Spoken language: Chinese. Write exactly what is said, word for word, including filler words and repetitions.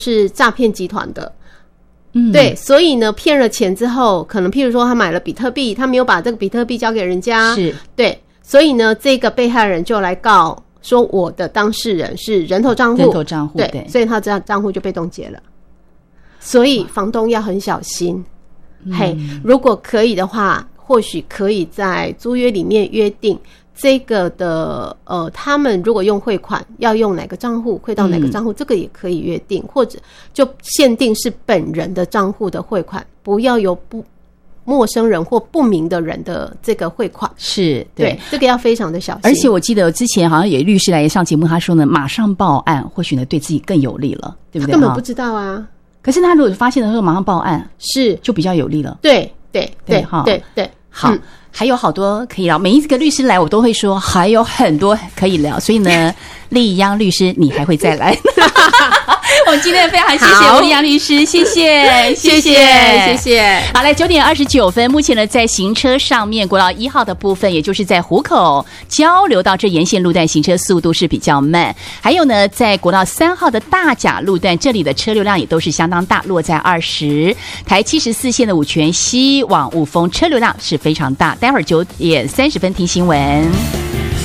是诈骗集团的。 嗯， 对，所以呢，骗了钱之后，可能譬如说他买了比特币，他没有把这个比特币交给人家， 是， 对，所以呢，这个被害人就来告说我的当事人是人头账户， 人头账户， 对， 对， 所以他这账户就被冻结了。所以房东要很小心， 嗯、 嘿，如果可以的话，或许可以在租约里面约定。这个的呃，他们如果用汇款要用哪个账户汇到哪个账户、嗯、这个也可以约定，或者就限定是本人的账户的汇款，不要有不陌生人或不明的人的这个汇款。 是 对, 对，这个要非常的小心。 而且我记得之前好像有律师来上节目，他说呢，马上报案或许呢对自己更有利了，对不对？ 他根本不知道啊。 可是他如果发现的时候马上报案， 是就比较有利了。 对对对对对对， 好。 嗯， 还有好多可以聊，每一个律师来我都会说还有很多可以聊，所以呢立央律师你还会再来我们今天非常谢谢立央律师，谢谢谢谢谢谢。 好，来九点二十九分，目前呢在行车上面国道一号的部分，也就是在湖口交流道这沿线路段行车速度是比较慢，还有呢在国道三号的大甲路段，这里的车流量也都是相当大，落在二十，台七十四线的五权西往雾峰车流量是非常大。待会儿九点三十分听新闻。